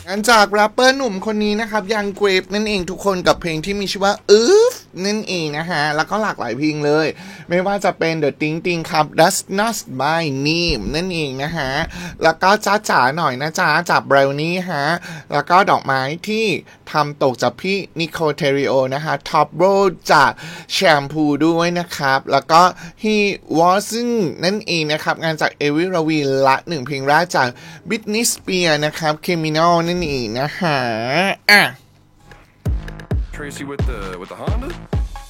งั้นจากแรปเปอร์หนุ่มคนนี้นะครับยังเกรฟนั่นเองทุกคนกับเพลงที่มีชื่อว่านั่นเองนะฮะแล้วก็หลากหลายเพลงเลยไม่ว่าจะเป็น The Ting Ting ครับ That's Not My Name นั่นเองนะฮะแล้วก็จ้าจ๋าหน่อยนะจ๊ะจาก Brownie ฮะแล้วก็ดอกไม้ที่ทำตกจากพี่นิโคเทริโอนะฮะ Top Road จากแชมพูด้วยนะครับแล้วก็ He Wasn't นั่นเองนะครับงานจากเอวิราวีละหนึ่งเพลงแรกจาก Britney Spears นะครับ Criminal นั่นเองนะฮะ Tracy with the Honda